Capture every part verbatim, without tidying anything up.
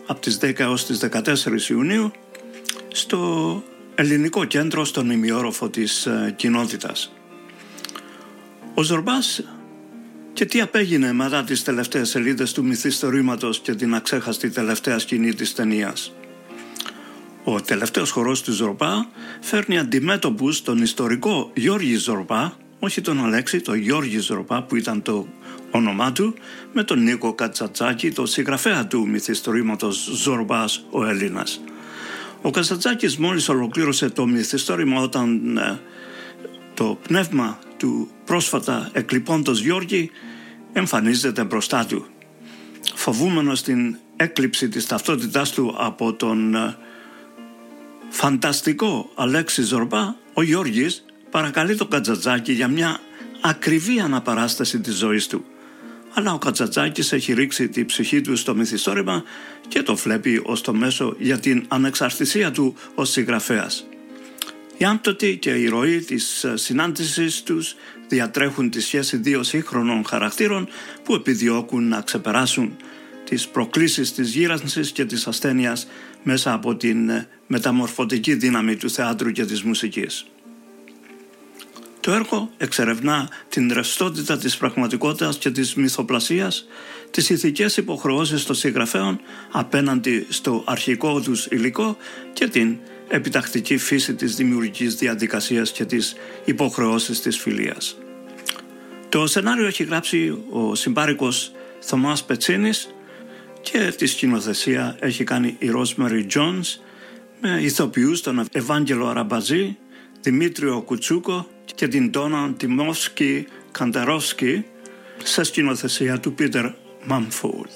από τις δέκα έως τις δεκατέσσερις Ιουνίου στο ελληνικό κέντρο, στον ημιόροφο της ε, κοινότητας. Ο Ζορμπάς και τι απέγινε μετά τις τελευταίες σελίδες του μυθιστορήματος και την αξέχαστη τελευταία σκηνή της ταινίας. Ο τελευταίος χορός του Ζορμπά φέρνει αντιμέτωπους τον ιστορικό Γιώργη Ζορμπά, όχι τον Αλέξη, τον Γιώργη Ζορμπά που ήταν το όνομά του, με τον Νίκο Κατσατζάκη, το συγγραφέα του μυθιστορήματος Ζορμπάς ο Έλληνας. Ο Κατσατζάκης μόλις ολοκλήρωσε το μυθιστόρημα όταν ε, το πνεύμα του πρόσφατα εκλειπώντος Γιώργη εμφανίζεται μπροστά του. Φοβούμενος την έκλειψη της ταυτότητάς του από τον ε, φανταστικό Αλέξη Ζορμπά, ο Γιώργης παρακαλεί τον Κατσατζάκη για μια ακριβή αναπαράσταση της ζωής του. Αλλά ο Κατσατζάκης έχει ρίξει τη ψυχή του στο μυθιστόρημα και το βλέπει ως το μέσο για την ανεξαρτησία του ως συγγραφέας. Η άμπτωτη και η ροή της συνάντησης τους διατρέχουν τη σχέση δύο σύγχρονων χαρακτήρων που επιδιώκουν να ξεπεράσουν τις προκλήσεις της γύρανσης και της ασθένειας μέσα από την μεταμορφωτική δύναμη του θεάτρου και της μουσικής. Το έργο εξερευνά την ρευστότητα της πραγματικότητας και της μυθοπλασίας, τις ηθικές υποχρεώσεις των συγγραφέων απέναντι στο αρχικό τους υλικό και την επιτακτική φύση της δημιουργικής διαδικασίας και τις υποχρεώσεις της φιλίας. Το σενάριο έχει γράψει ο συμπάρικος Θωμάς Πετσίνης και τη σκηνοθεσία έχει κάνει η Rosemary Jones με ηθοποιούς τον Ευάγγελο Αραμπαζή, Δημήτριο Κουτσούκο και την Ντόνα Τιμόφσκι Καντερόφσκι σε σκηνοθεσία του Πίτερ Μάμφολ.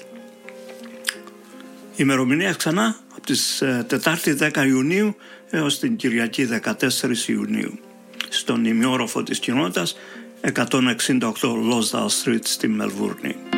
Η ημερομηνία ξανά από τις Τετάρτη δέκα Ιουνίου έως την Κυριακή δεκατέσσερις Ιουνίου στον ημιόροφο της κοινότητας εκατόν εξήντα οκτώ Lonsdale Street στη Μελβούρνη.